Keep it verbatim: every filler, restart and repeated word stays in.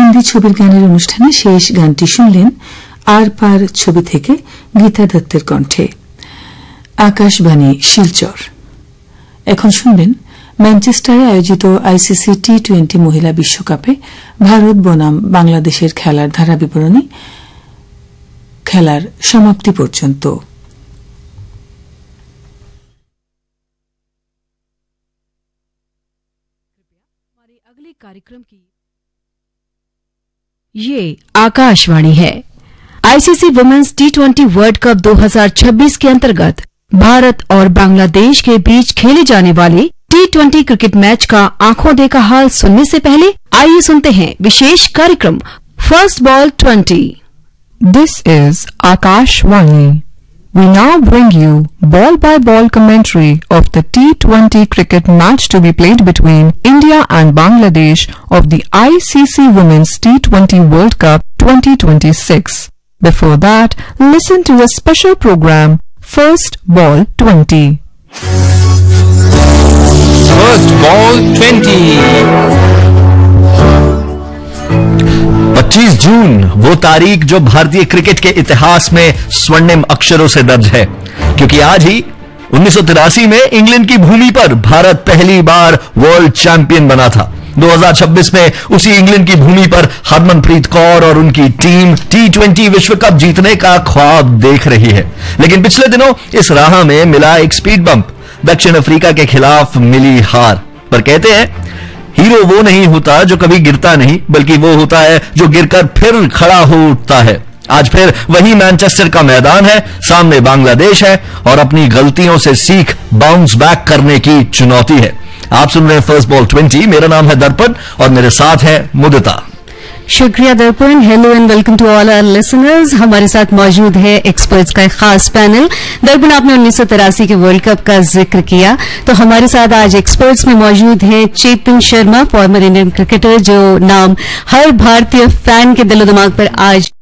হিন্দি ছবির গানের অনুষ্ঠানে শেষ গানটি শুনলেন আর পার ছবি থেকে গীতা দত্তের কণ্ঠে। আকাশবাণী শিলচর। এখন শুনবেন ম্যানচেস্টারে আয়োজিত আইসিসি টি টোয়েন্টি মহিলা বিশ্বকাপে ভারত বনাম বাংলাদেশের খেলার ধারা বিবরণী খেলার সমাপ্তি পর্যন্ত। अगले कार्यक्रम की ये आकाशवाणी है। ICC women's T twenty world cup दो हज़ार छब्बीस के अंतर्गत भारत और बांग्लादेश के बीच खेले जाने वाले टी ट्वेंटी क्रिकेट मैच का आंखों देखा हाल सुनने से पहले आइए सुनते हैं विशेष कार्यक्रम first ball twenty. This is Akashvani. We now bring you ball-by-ball commentary of the T twenty cricket match to be played between India and Bangladesh of the I C C Women's T twenty World Cup twenty twenty-six. Before that, listen to a special program, First Ball twenty. First Ball twenty. पच्चीस जून वो तारीख जो भारतीय cricket के इतिहास में स्वर्णिम अक्षरों से दर्ज है, क्योंकि आज ही उन्नीस सौ तिरासी में इंग्लैंड की भूमि पर भारत पहली बार वर्ल्ड चैंपियन बना था। दो हज़ार छब्बीस में उसी इंग्लैंड की भूमि पर हरमनप्रीत कौर और उनकी टीम टी ट्वेंटी विश्व कप जीतने का ख्वाब देख रही है। लेकिन पिछले दिनों इस राह में मिला एक स्पीड बम्प, दक्षिण अफ्रीका के खिलाफ मिली हार। पर कहते हैं हीरो वो नहीं होता जो कभी गिरता नहीं, बल्कि वो होता है जो गिरकर फिर खड़ा हो उठता है। आज फिर वही मैनचेस्टर का मैदान है, सामने बांग्लादेश है और अपनी गलतियों से सीख बाउंस बैक करने की चुनौती है। आप सुन रहे हैं फर्स्ट बॉल ट्वेंटी। मेरा नाम है दर्पण और मेरे साथ है मुदिता। शुक्रिया दर्पण। Hello and welcome to all our listeners. हमारे साथ मौजूद है एक्सपर्ट्स का एक खास पैनल। दर्पण, आपने उन्नीस सौ तिरासी के वर्ल्ड कप का जिक्र किया, तो हमारे साथ आज एक्सपर्ट्स में मौजूद हैं Chetan Sharma, former Indian cricketer, जो नाम हर भारतीय फैन के दिलो दिमाग पर आज